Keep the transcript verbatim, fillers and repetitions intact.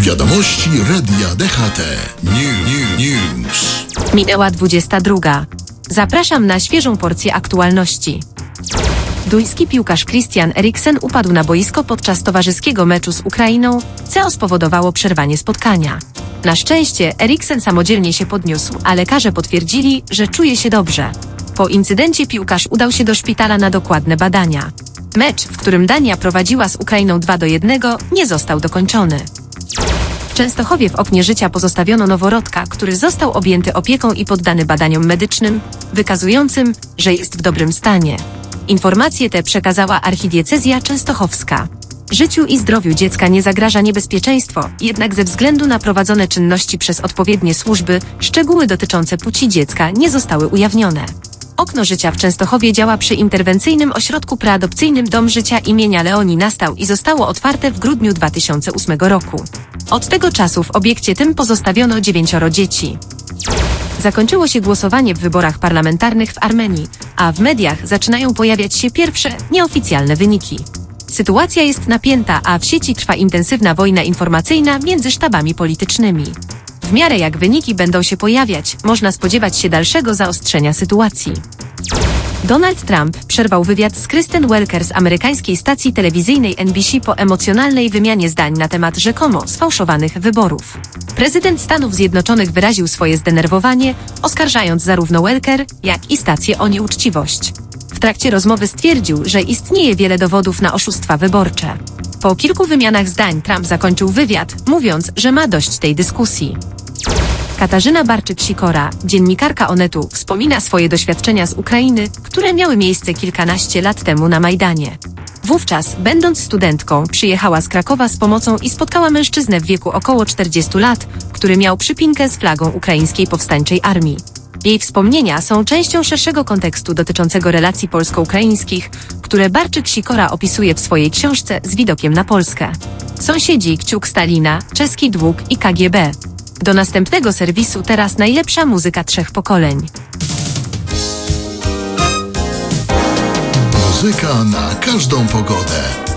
Wiadomości Radia D H T. New, new, news. Minęła dwudziesta druga. Zapraszam na świeżą porcję aktualności. Duński piłkarz Christian Eriksen upadł na boisko podczas towarzyskiego meczu z Ukrainą, co spowodowało przerwanie spotkania. Na szczęście Eriksen samodzielnie się podniósł, a lekarze potwierdzili, że czuje się dobrze. Po incydencie piłkarz udał się do szpitala na dokładne badania. Mecz, w którym Dania prowadziła z Ukrainą dwa do jednego, nie został dokończony. W Częstochowie w oknie życia pozostawiono noworodka, który został objęty opieką i poddany badaniom medycznym, wykazującym, że jest w dobrym stanie. Informacje te przekazała archidiecezja częstochowska. Życiu i zdrowiu dziecka nie zagraża niebezpieczeństwo, jednak ze względu na prowadzone czynności przez odpowiednie służby, szczegóły dotyczące płci dziecka nie zostały ujawnione. Okno życia w Częstochowie działa przy interwencyjnym ośrodku preadopcyjnym Dom Życia imienia Leonii Nastał i zostało otwarte w grudniu dwa tysiące ósmego roku. Od tego czasu w obiekcie tym pozostawiono dziewięcioro dzieci. Zakończyło się głosowanie w wyborach parlamentarnych w Armenii, a w mediach zaczynają pojawiać się pierwsze, nieoficjalne wyniki. Sytuacja jest napięta, a w sieci trwa intensywna wojna informacyjna między sztabami politycznymi. W miarę jak wyniki będą się pojawiać, można spodziewać się dalszego zaostrzenia sytuacji. Donald Trump przerwał wywiad z Kristen Welker z amerykańskiej stacji telewizyjnej N B C po emocjonalnej wymianie zdań na temat rzekomo sfałszowanych wyborów. Prezydent Stanów Zjednoczonych wyraził swoje zdenerwowanie, oskarżając zarówno Welker, jak i stację o nieuczciwość. W trakcie rozmowy stwierdził, że istnieje wiele dowodów na oszustwa wyborcze. Po kilku wymianach zdań Trump zakończył wywiad, mówiąc, że ma dość tej dyskusji. Katarzyna Barczyk-Sikora, dziennikarka Onetu, wspomina swoje doświadczenia z Ukrainy, które miały miejsce kilkanaście lat temu na Majdanie. Wówczas, będąc studentką, przyjechała z Krakowa z pomocą i spotkała mężczyznę w wieku około czterdziestu lat, który miał przypinkę z flagą ukraińskiej powstańczej armii. Jej wspomnienia są częścią szerszego kontekstu dotyczącego relacji polsko-ukraińskich, które Barczyk-Sikora opisuje w swojej książce Z widokiem na Polskę. Sąsiedzi, kciuk Stalina, czeski dług i K G B. Do następnego serwisu teraz najlepsza muzyka trzech pokoleń. Muzyka na każdą pogodę.